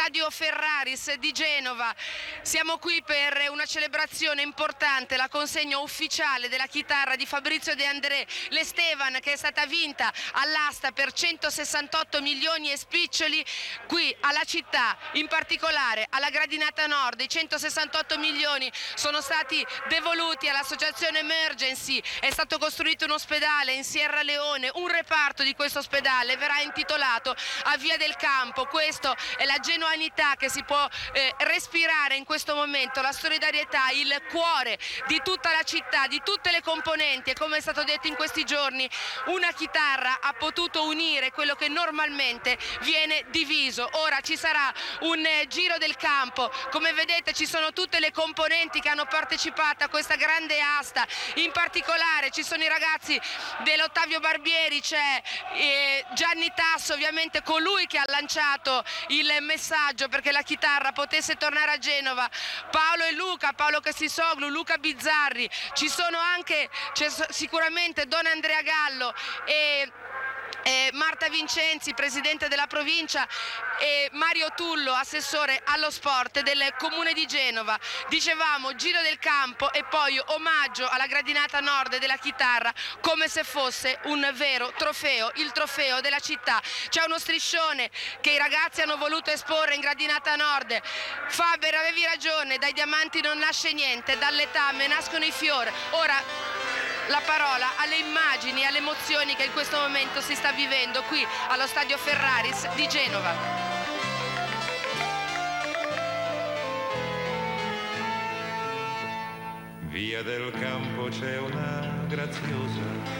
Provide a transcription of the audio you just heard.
Stadio Ferraris di Genova. Siamo qui per una celebrazione importante, la consegna ufficiale della chitarra di Fabrizio De André, l'Estevan, che è stata vinta all'asta per 168 milioni e spiccioli qui alla città, in particolare alla Gradinata Nord. I 168 milioni sono stati devoluti all'associazione Emergency, è stato costruito un ospedale in Sierra Leone, un reparto di questo ospedale verrà intitolato a Via del Campo. Questa è la genuinità che si può respirare in questo momento, la solidarietà, il cuore di tutta la città, di tutte le componenti, e come è stato detto in questi giorni, una chitarra ha potuto unire quello che normalmente viene diviso. Ora ci sarà un giro del campo, come vedete ci sono tutte le componenti che hanno partecipato a questa grande asta, in particolare ci sono i ragazzi dell'Ottavio Barbieri, c'è Gianni Tasso, ovviamente colui che ha lanciato il messaggio perché la chitarra potesse tornare a Genova, Paolo e Luca, Paolo Castisoglu, Luca Bizzarri, c'è sicuramente Don Andrea Gallo e Marta Vincenzi, presidente della provincia, e Mario Tullo, assessore allo sport del comune di Genova. Dicevamo giro del campo e poi omaggio alla Gradinata Nord della chitarra, come se fosse un vero trofeo, il trofeo della città. C'è uno striscione che i ragazzi hanno voluto esporre in Gradinata Nord: Faber, avevi ragione, dai diamanti non nasce niente, dall'etame nascono i fiori. Ora la parola alle immagini, alle emozioni che in questo momento si sta vivendo qui allo Stadio Ferraris di Genova. Via del Campo c'è una graziosa